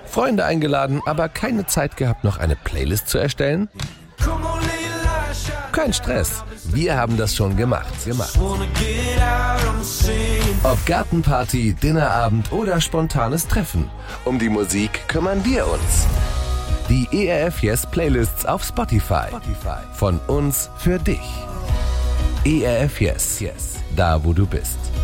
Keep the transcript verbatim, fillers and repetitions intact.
Freunde eingeladen, aber keine Zeit gehabt, noch eine Playlist zu erstellen? Kein Stress, wir haben das schon gemacht. gemacht. Ob Gartenparty, Dinnerabend oder spontanes Treffen, um die Musik kümmern wir uns. Die E R F Yes Playlists auf Spotify. Von uns für dich. E R F Yes, da wo du bist.